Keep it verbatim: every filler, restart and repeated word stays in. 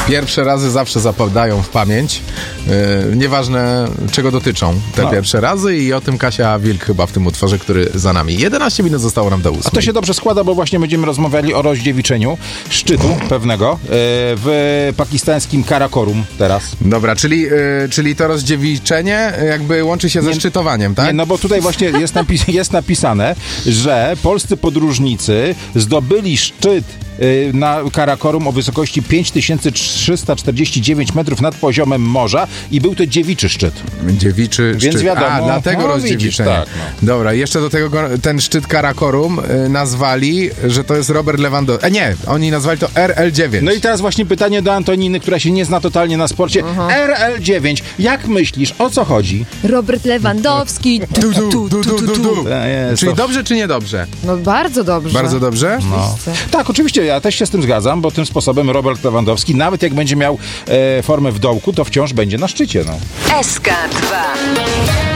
Pierwsze razy zawsze zapadają w pamięć. Yy, nieważne czego dotyczą te no. pierwsze razy i o tym Kasia Wilk chyba w tym utworze, który za nami. jedenaście minut zostało nam do ósmej. A to się dobrze składa, bo właśnie będziemy rozmawiali o rozdziewiczeniu szczytu pewnego yy, w pakistańskim Karakorum teraz. Dobra, czyli, yy, czyli to rozdziewiczenie jakby łączy się ze nie, szczytowaniem, tak? Nie, no bo tutaj właśnie jest, napis- jest napisane, że polscy podróżnicy zdobyli szczyt na Karakorum o wysokości pięć tysięcy trzysta czterdzieści dziewięć metrów nad poziomem morza i był to dziewiczy szczyt. Dziewiczy Więc szczyt. wiadomo, A, dlatego no, rozdziewiczenie. widzisz, tak, no. Dobra, jeszcze do tego ten szczyt Karakorum y, nazwali, że to jest Robert Lewandowski. E, nie, oni nazwali to R L dziewięć. No i teraz właśnie pytanie do Antoniny, która się nie zna totalnie na sporcie. Aha. R L dziewięć. Jak myślisz, o co chodzi? Robert Lewandowski. Du, du, du, du, du, du, du. Jest Czyli to... dobrze czy niedobrze? No bardzo dobrze. Bardzo dobrze? No. Tak, oczywiście, ja też się z tym zgadzam, bo tym sposobem Robert Lewandowski, nawet jak będzie miał e, formę w dołku, to wciąż będzie na szczycie. No. S K dwa.